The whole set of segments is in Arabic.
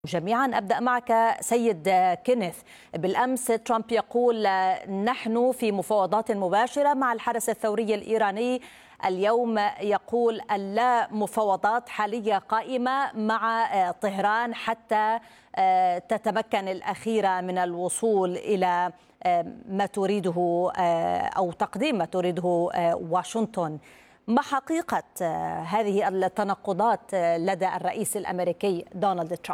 جميعا. أبدأ معك سيد كينيث. بالأمس ترامب يقول نحن في مفاوضات مباشرة مع الحرس الثوري الإيراني. اليوم يقول لا مفاوضات حالية قائمة مع طهران حتى تتمكن الأخيرة من الوصول إلى ما تريده أو تقديم ما تريده واشنطن. ما حقيقة هذه التناقضات لدى الرئيس الأمريكي دونالد ترامب؟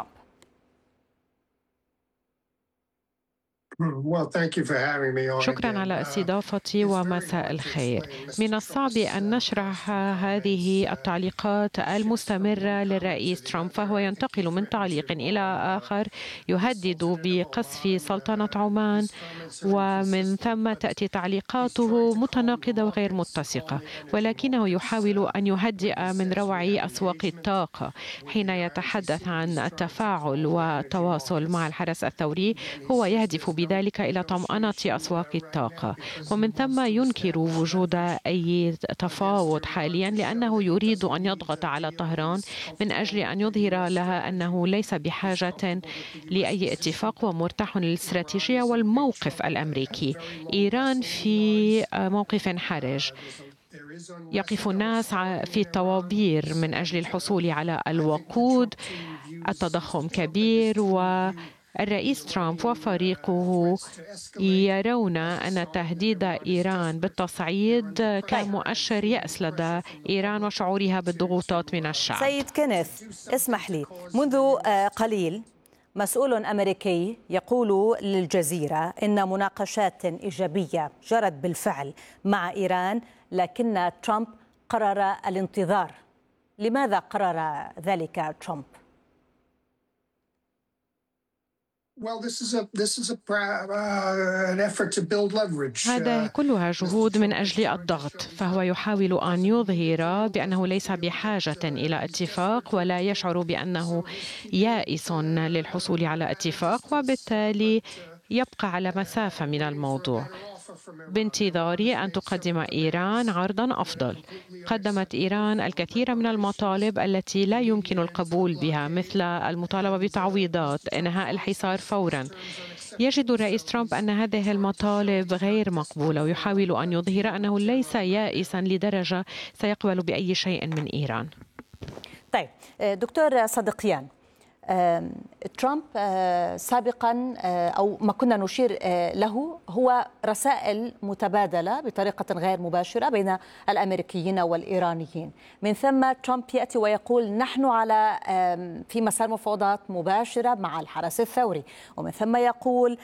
شكرا على استضافتي ومساء الخير. من الصعب أن نشرح هذه التعليقات المستمرة للرئيس ترامب، فهو ينتقل من تعليق إلى آخر يهدد بقصف سلطنة عمان، ومن ثم تأتي تعليقاته متناقضة وغير متسقة، ولكنه يحاول أن يهدئ من روع أسواق الطاقة. حين يتحدث عن التفاعل والتواصل مع الحرس الثوري هو يهدف بذلك إلى طمأنة أسواق الطاقة، ومن ثم ينكر وجود أي تفاوض حاليا، لأنه يريد أن يضغط على طهران من أجل أن يظهر لها أنه ليس بحاجة لأي اتفاق ومرتاح للاستراتيجية والموقف الأمريكي. إيران في موقف حرج، يقف الناس في الطوابير من أجل الحصول على الوقود، التضخم كبير، والرئيس ترامب وفريقه يرون أن تهديد إيران بالتصعيد كمؤشر يأس لدى إيران وشعورها بالضغوطات من الشعب. سيد كينيث، اسمح لي، منذ قليل مسؤول أمريكي يقول للجزيرة إن مناقشات إيجابية جرت بالفعل مع إيران، لكن ترامب قرر الانتظار. لماذا قرر ذلك ترامب؟ هذا كلها جهود من أجل الضغط، فهو يحاول أن يظهر بأنه ليس بحاجة إلى اتفاق ولا يشعر بأنه يائس للحصول على اتفاق، وبالتالي يبقى على مسافة من الموضوع بانتظار أن تقدم إيران عرضا أفضل. قدمت إيران الكثير من المطالب التي لا يمكن القبول بها، مثل المطالبة بتعويضات، إنهاء الحصار فورا. يجد الرئيس ترامب أن هذه المطالب غير مقبولة، ويحاول أن يظهر أنه ليس يائسا لدرجة سيقبل بأي شيء من إيران. طيب دكتور صدقيان، ترامب سابقا أو ما كنا نشير له هو رسائل متبادلة بطريقة غير مباشرة بين الأمريكيين والإيرانيين. من ثم ترامب يأتي ويقول نحن على في مسار مفاوضات مباشرة مع الحرس الثوري، ومن ثم يقول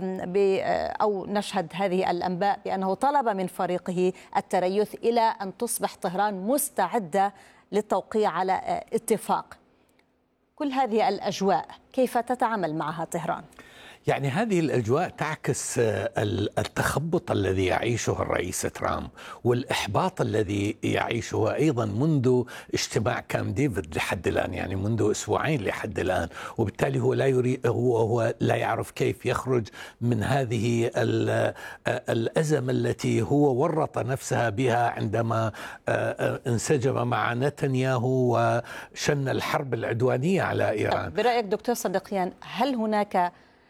أو نشهد هذه الأنباء بأنه طلب من فريقه التريث إلى أن تصبح طهران مستعدة للتوقيع على اتفاق. كل هذه الأجواء كيف تتعامل معها طهران؟ يعني هذه الأجواء تعكس التخبط الذي يعيشه الرئيس ترامب والإحباط الذي يعيشه أيضا منذ اجتماع كامب ديفيد لحد الآن، يعني منذ أسبوعين لحد الآن، وبالتالي هو لا يريد، هو لا يعرف كيف يخرج من هذه الأزمة التي هو ورط نفسها بها عندما انسجم مع نتنياهو وشن الحرب العدوانية على إيران. برأيك دكتور صدقيان، هل هناك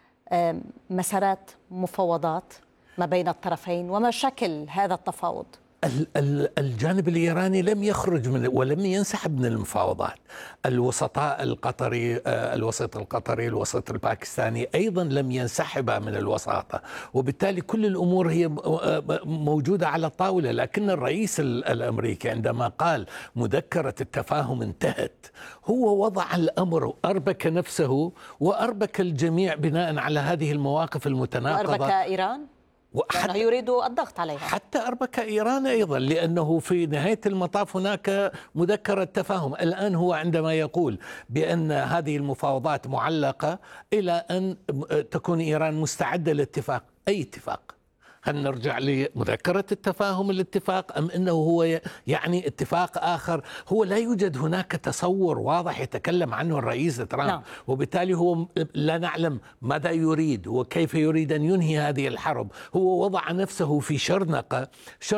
مسارات مفاوضات ما بين الطرفين، وما شكل هذا التفاوض؟ الجانب الإيراني لم يخرج من ولم ينسحب من المفاوضات. الوسطاء القطري، الوسيط القطري، الوسيط الباكستاني أيضا لم ينسحب من الوساطة، وبالتالي كل الأمور هي موجودة على الطاولة. لكن الرئيس الأمريكي عندما قال مذكرة التفاهم انتهت، هو وضع الأمر، أربك نفسه وأربك الجميع بناء على هذه المواقف المتناقضة. وأربك إيران؟ لأنه يريد الضغط عليها. حتى أربك إيران أيضا، لأنه في نهاية المطاف هناك مذكرة تفاهم. الآن هو عندما يقول بأن هذه المفاوضات معلقة إلى أن تكون إيران مستعدة للاتفاق، أي اتفاق؟ هل نرجع لمذكرة التفاهم الاتفاق أم أنه هو يعني اتفاق آخر؟ هو لا يوجد هناك تصور واضح يتكلم عنه الرئيس ترامب، وبالتالي هو لا نعلم ماذا يريد وكيف يريد أن ينهي هذه الحرب. هو وضع نفسه في شرنقة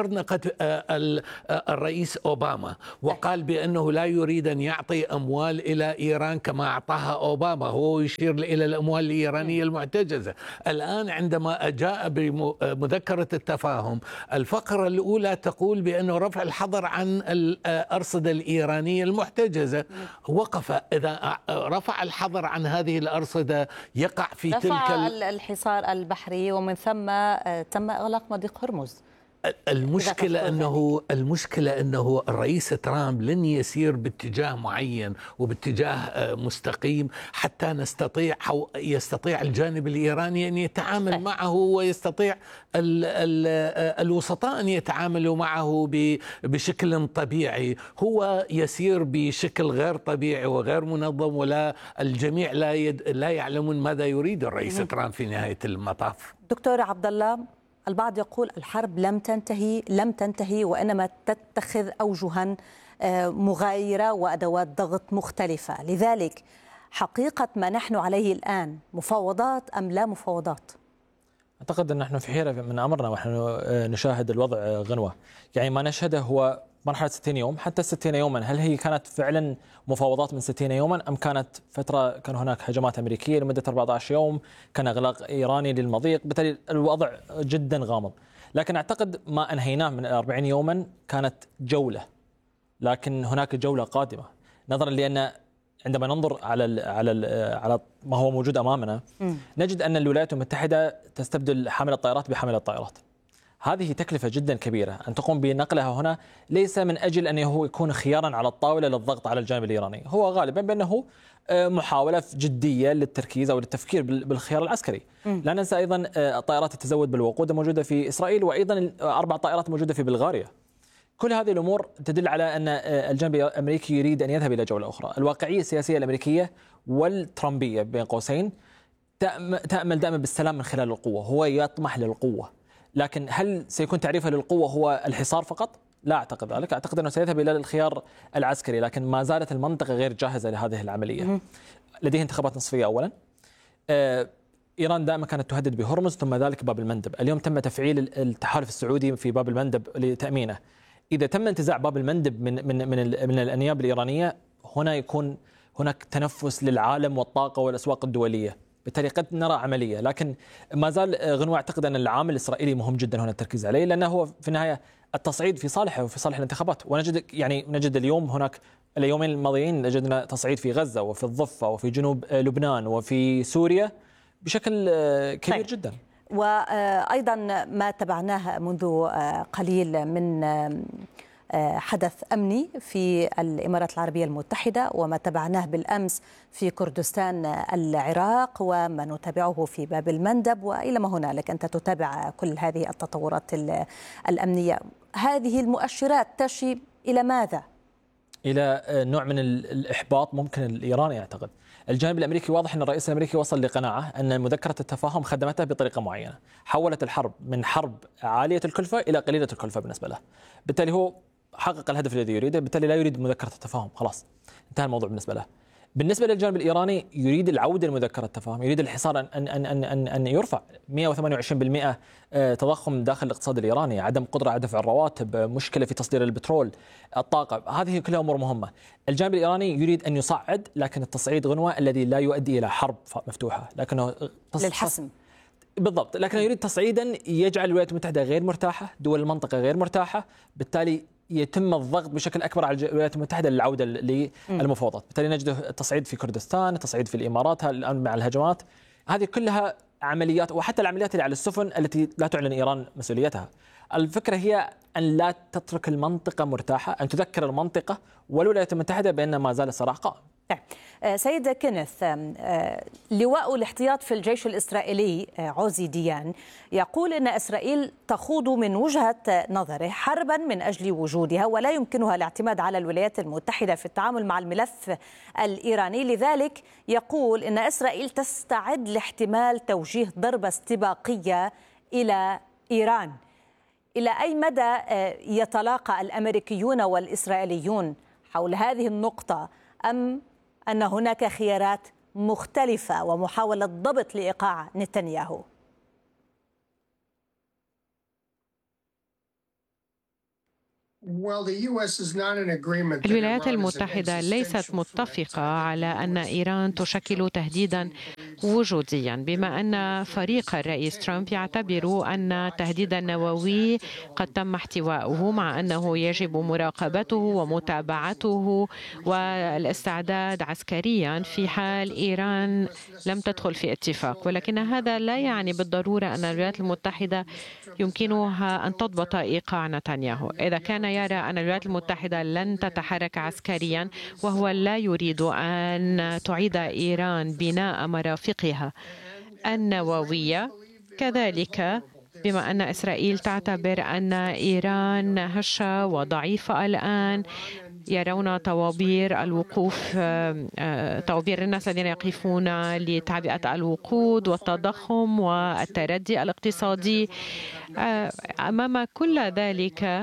الرئيس أوباما، وقال بأنه لا يريد أن يعطي أموال إلى إيران كما أعطاها أوباما. هو يشير إلى الأموال الإيرانية المحتجزة. الآن عندما جاء بمذكرة التفاهم، الفقرة الأولى تقول بأنه رفع الحظر عن الأرصدة الإيرانية المحتجزة. وقف. إذا رفع الحظر عن هذه الأرصدة يقع في تلك الحصار البحري، ومن ثم تم إغلاق مضيق هرمز. المشكلة أنه الرئيس ترامب لن يسير باتجاه معين وباتجاه مستقيم حتى يستطيع الجانب الإيراني أن يتعامل معه، ويستطيع الوسطاء أن يتعاملوا معه بشكل طبيعي. هو يسير بشكل غير طبيعي وغير منظم، ولا الجميع لا يعلمون ماذا يريد الرئيس ترامب في نهاية المطاف. دكتور عبد الله، البعض يقول الحرب لم تنتهي وإنما تتخذ أوجها مغايرة وأدوات ضغط مختلفة. لذلك حقيقة ما نحن عليه الآن مفاوضات أم لا مفاوضات؟ أعتقد أن نحن في حيرة من أمرنا ونحن نشاهد الوضع غنوة. يعني ما نشهده هو مرحلة 60 يوم. حتى 60 يوما هل هي كانت فعلا مفاوضات من 60 يوما أم كانت فترة كان هناك هجمات أمريكية لمدة 14 يوم، كان إغلاق إيراني للمضيق، بالتالي الوضع جدا غامض. لكن أعتقد ما أنهيناه من 40 يوما كانت جولة، لكن هناك جولة قادمة، نظرا لأن عندما ننظر على ما هو موجود أمامنا نجد أن الولايات المتحدة تستبدل حامل الطائرات بحامل الطائرات. هذه تكلفة جدا كبيرة أن تقوم بنقلها هنا، ليس من أجل أن هو يكون خيارا على الطاولة للضغط على الجانب الإيراني، هو غالبا بأنه محاولة جدية للتركيز أو للتفكير بالخيار العسكري. لا ننسى أيضا طائرات تتزود بالوقود موجودة في إسرائيل، وأيضا 4 طائرات موجودة في بلغاريا. كل هذه الأمور تدل على أن الجانب الأمريكي يريد أن يذهب إلى جولة أخرى. الواقعية السياسية الأمريكية والترامبية بين قوسين تأمل دائما بالسلام من خلال القوة، هو يطمح للقوة، لكن هل سيكون تعريفه للقوة هو الحصار فقط؟ لا أعتقد ذلك. أعتقد أنه سيذهب إلى الخيار العسكري، لكن ما زالت المنطقة غير جاهزة لهذه العملية. لديه انتخابات نصفية أولا. إيران دائما كانت تهدد بهرمز، ثم ذلك باب المندب. اليوم تم تفعيل التحالف السعودي في باب المندب لتأمينه. إذا تم انتزاع باب المندب من الأنياب الإيرانية، هنا يكون هناك تنفس للعالم والطاقة والأسواق الدولية، بالتالي قد نرى عملية. لكن ما زال غنوة أعتقد أن العامل الإسرائيلي مهم جدا هنا التركيز عليه، لأنه هو في النهاية التصعيد في صالحه وفي صالح الانتخابات. نجد اليوم هناك اليومين الماضيين وجدنا تصعيد في غزة وفي الضفة وفي جنوب لبنان وفي سوريا بشكل كبير جدا. وأيضا ما تبعناه منذ قليل من حدث أمني في الإمارات العربية المتحدة، وما تبعناه بالأمس في كردستان العراق، وما نتابعه في باب المندب، وإلى ما هنالك. أنت تتابع كل هذه التطورات الأمنية. هذه المؤشرات تشي إلى ماذا؟ إلى نوع من الإحباط ممكن الإيراني. أعتقد الجانب الأمريكي واضح أن الرئيس الأمريكي وصل لقناعة أن مذكرة التفاهم خدمته بطريقة معينة، حولت الحرب من حرب عالية الكلفة إلى قليلة الكلفة بالنسبة له، بالتالي هو حقق الهدف الذي يريده، بالتالي لا يريد مذكرة التفاهم، خلاص انتهى الموضوع بالنسبة له. بالنسبة للجانب الإيراني يريد العودة لمذكرة التفاهم، يريد الحصار أن يرفع 128% تضخم داخل الاقتصاد الإيراني، عدم قدرة على دفع الرواتب، مشكلة في تصدير البترول، الطاقة، هذه كلها أمور مهمة. الجانب الإيراني يريد أن يصعد، لكن التصعيد غنوة الذي لا يؤدي إلى حرب مفتوحة، لكنه للحسم بالضبط، لكنه يريد تصعيدا يجعل الولايات المتحدة غير مرتاحة، دول المنطقة غير مرتاحة، بالتالي يتم الضغط بشكل أكبر على الولايات المتحدة للعودة للمفاوضات. بالتالي نجد التصعيد في كردستان، التصعيد في الإمارات الآن مع الهجمات، هذه كلها عمليات، وحتى العمليات اللي على السفن التي لا تعلن إيران مسؤوليتها. الفكرة هي أن لا تترك المنطقة مرتاحة، أن تذكر المنطقة والولايات المتحدة بأن ما زال الصراع قائم. سيد كينيث، لواء الاحتياط في الجيش الإسرائيلي عوزي ديان يقول إن إسرائيل تخوض من وجهة نظره حربا من أجل وجودها، ولا يمكنها الاعتماد على الولايات المتحدة في التعامل مع الملف الإيراني. لذلك يقول إن إسرائيل تستعد لاحتمال توجيه ضربة استباقية إلى إيران. إلى أي مدى يتلاقى الأمريكيون والإسرائيليون حول هذه النقطة، أم أن هناك خيارات مختلفة ومحاولة ضبط لإيقاع نتنياهو؟ الولايات المتحدة ليست متفقة على أن إيران تشكل تهديدا وجوديا، بما أن فريق الرئيس ترامب يعتبر أن التهديد النووي قد تم احتواؤه، مع أنه يجب مراقبته ومتابعته والاستعداد عسكريا في حال إيران لم تدخل في اتفاق. ولكن هذا لا يعني بالضرورة أن الولايات المتحدة يمكنها أن تضبط إيقاع نتنياهو. إذا كان يرى أن الولايات المتحدة لن تتحرك عسكريا، وهو لا يريد أن تعيد إيران بناء مرافقها النووية، كذلك بما أن إسرائيل تعتبر أن إيران هشة وضعيفة الآن، يرون طوابير الوقوف، طوابير الناس الذين يقفون لتعبئة الوقود والتضخم والتردي الاقتصادي. أمام كل ذلك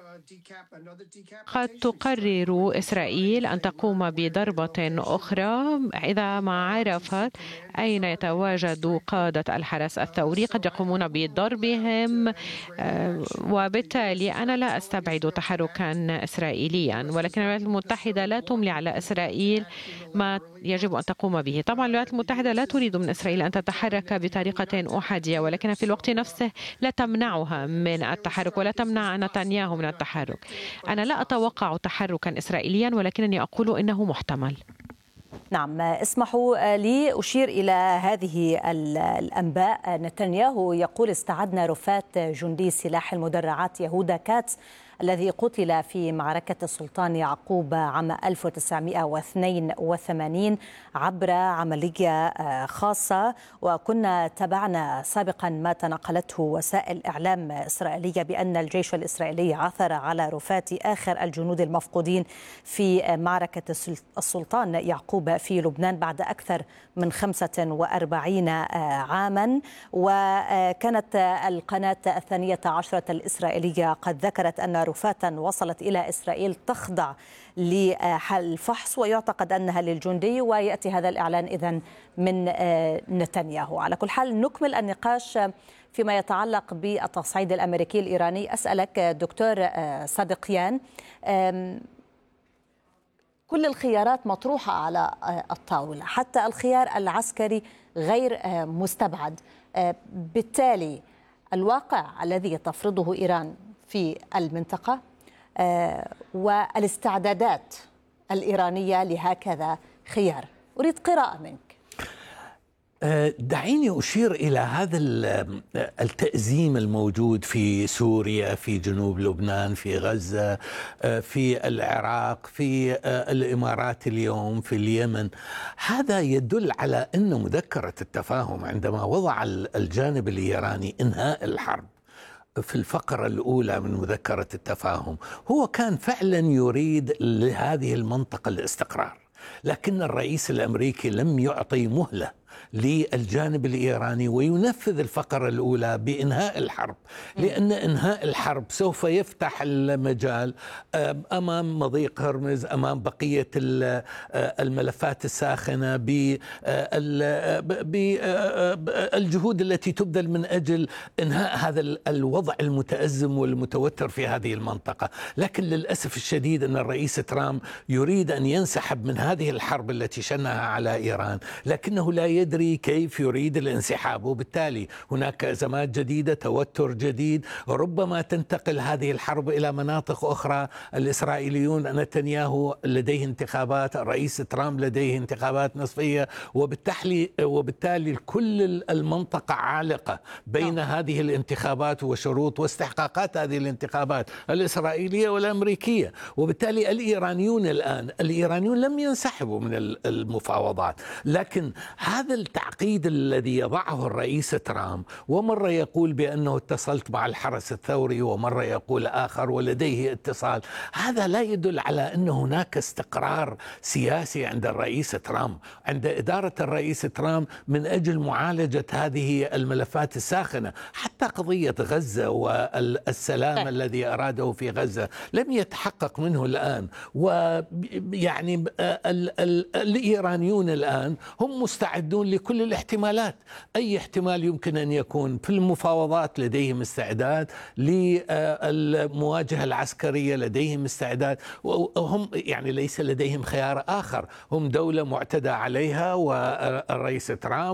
قد تقرر إسرائيل أن تقوم بضربة أخرى إذا ما عرفت أين يتواجد قادة الحرس الثوري، قد يقومون بضربهم، وبالتالي أنا لا أستبعد تحركا إسرائيليا، ولكن الولايات المتحدة لا تملي على إسرائيل ما يجب أن تقوم به. طبعا الولايات المتحدة لا تريد من إسرائيل أن تتحرك بطريقة أحادية، ولكن في الوقت نفسه لا تمنعها من التحرك ولا تمنع نتنياهو من التحرك. أنا لا أتوقع تحركا إسرائيليا، ولكنني أقول إنه محتمل. نعم، اسمحوا لي أشير إلى هذه الأنباء. نتنياهو يقول استعدنا رفات جندي سلاح المدرعات يهودا كاتس الذي قتل في معركة السلطان يعقوب عام 1982 عبر عملية خاصة. وكنا تابعنا سابقا ما تنقلته وسائل إعلام إسرائيلية بأن الجيش الإسرائيلي عثر على رفات آخر الجنود المفقودين في معركة السلطان يعقوب في لبنان بعد أكثر من 45 عاما. وكانت القناة 12 الإسرائيلية قد ذكرت أن رفاتا وصلت إلى إسرائيل تخضع للفحص ويعتقد أنها للجندي، ويأتي هذا الإعلان إذن من نتنياهو. على كل حال نكمل النقاش فيما يتعلق بالتصعيد الأمريكي الإيراني. أسألك دكتور صدقيان، كل الخيارات مطروحة على الطاولة، حتى الخيار العسكري غير مستبعد. بالتالي الواقع الذي تفرضه إيران في المنطقة والاستعدادات الإيرانية لهكذا خيار، أريد قراءة منك. دعيني أشير إلى هذا التأزيم الموجود في سوريا، في جنوب لبنان، في غزة، في العراق، في الإمارات اليوم، في اليمن. هذا يدل على أن مذكرة التفاهم عندما وضع الجانب الإيراني إنهاء الحرب في الفقرة الأولى من مذكرة التفاهم، هو كان فعلا يريد لهذه المنطقة الاستقرار، لكن الرئيس الأمريكي لم يعطي مهلة للجانب الإيراني وينفذ الفقرة الأولى بإنهاء الحرب، لأن إنهاء الحرب سوف يفتح المجال أمام مضيق هرمز، أمام بقية الملفات الساخنة بالجهود التي تبذل من أجل إنهاء هذا الوضع المتأزم والمتوتر في هذه المنطقة. لكن للأسف الشديد أن الرئيس ترامب يريد أن ينسحب من هذه الحرب التي شنها على إيران، لكنه لا يدري كيف يريد الانسحاب، وبالتالي هناك أزمات جديدة، توتر جديد، ربما تنتقل هذه الحرب إلى مناطق أخرى. الإسرائيليون نتنياهو لديه انتخابات، الرئيس ترامب لديه انتخابات نصفية، وبالتالي كل المنطقة عالقة بين هذه الانتخابات وشروط واستحقاقات هذه الانتخابات الإسرائيلية والأمريكية. وبالتالي الإيرانيون لم ينسحبوا من المفاوضات، لكن هذا هذا التعقيد الذي يضعه الرئيس ترامب، ومرة يقول بأنه اتصلت مع الحرس الثوري ومرة يقول آخر ولديه اتصال، هذا لا يدل على أن هناك استقرار سياسي عند الرئيس ترامب، عند إدارة الرئيس ترامب من أجل معالجة هذه الملفات الساخنة. حتى قضية غزة والسلام الذي أراده في غزة لم يتحقق منه الآن، ويعني الإيرانيون الآن هم مستعدون لكل الاحتمالات، أي احتمال يمكن أن يكون في المفاوضات لديهم استعداد، للمواجهة العسكرية لديهم استعداد، وهم يعني ليس لديهم خيار آخر، هم دولة معتدى عليها والرئيس ترامب